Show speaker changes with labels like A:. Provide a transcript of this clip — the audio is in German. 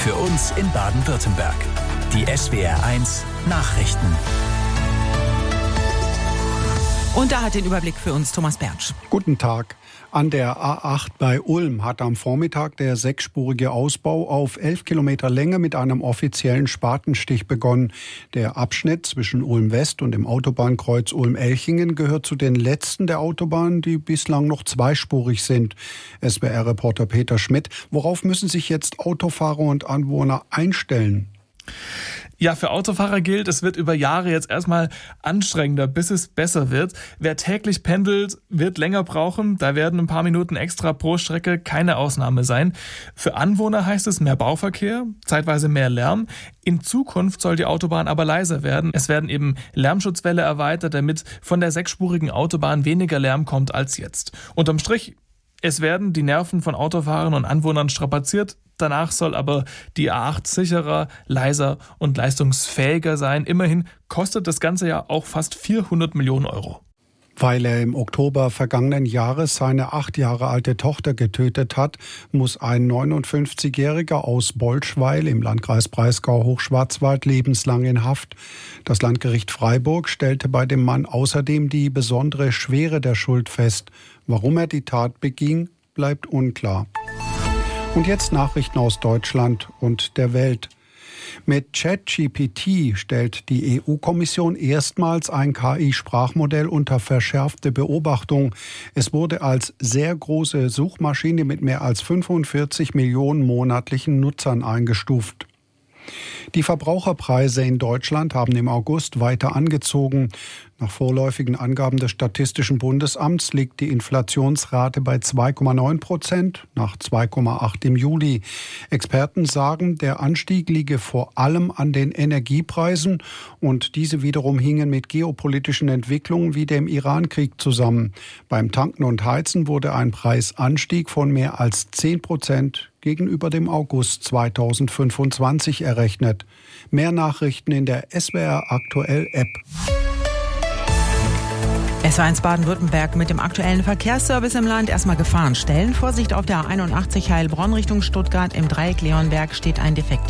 A: Für uns in Baden-Württemberg. Die SWR1 Nachrichten.
B: Und da hat den Überblick für uns Thomas Bertsch.
C: Guten Tag. An der A8 bei Ulm hat am Vormittag der sechsspurige Ausbau auf 11 Kilometer Länge mit einem offiziellen Spatenstich begonnen. Der Abschnitt zwischen Ulm West und dem Autobahnkreuz Ulm-Elchingen gehört zu den letzten der Autobahnen, die bislang noch zweispurig sind. SWR-Reporter Peter Schmidt. Worauf müssen sich jetzt Autofahrer und Anwohner einstellen?
D: Ja, für Autofahrer gilt, es wird über Jahre jetzt erstmal anstrengender, bis es besser wird. Wer täglich pendelt, wird länger brauchen. Da werden ein paar Minuten extra pro Strecke keine Ausnahme sein. Für Anwohner heißt es mehr Bauverkehr, zeitweise mehr Lärm. In Zukunft soll die Autobahn aber leiser werden. Es werden eben Lärmschutzwälle erweitert, damit von der sechsspurigen Autobahn weniger Lärm kommt als jetzt. Unterm Strich, es werden die Nerven von Autofahrern und Anwohnern strapaziert. Danach soll aber die A8 sicherer, leiser und leistungsfähiger sein. Immerhin kostet das Ganze ja auch fast 400 Millionen Euro.
C: Weil er im Oktober vergangenen Jahres seine 8 Jahre alte Tochter getötet hat, muss ein 59-Jähriger aus Bolschweil im Landkreis Breisgau-Hochschwarzwald lebenslang in Haft. Das Landgericht Freiburg stellte bei dem Mann außerdem die besondere Schwere der Schuld fest. Warum er die Tat beging, bleibt unklar. Und jetzt Nachrichten aus Deutschland und der Welt. Mit ChatGPT stellt die EU-Kommission erstmals ein KI-Sprachmodell unter verschärfte Beobachtung. Es wurde als sehr große Suchmaschine mit mehr als 45 Millionen monatlichen Nutzern eingestuft. Die Verbraucherpreise in Deutschland haben im August weiter angezogen. Nach vorläufigen Angaben des Statistischen Bundesamts liegt die Inflationsrate bei 2,9%, nach 2,8% im Juli. Experten sagen, der Anstieg liege vor allem an den Energiepreisen und diese wiederum hingen mit geopolitischen Entwicklungen wie dem Iran-Krieg zusammen. Beim Tanken und Heizen wurde ein Preisanstieg von mehr als 10% gegenüber dem August 2025 errechnet. Mehr Nachrichten in der SWR Aktuell App.
B: SWR1 Baden-Württemberg mit dem aktuellen Verkehrsservice im Land. Erstmal Gefahrenstellen. Vorsicht auf der A81 Heilbronn Richtung Stuttgart. Im Dreieck Leonberg steht ein defektes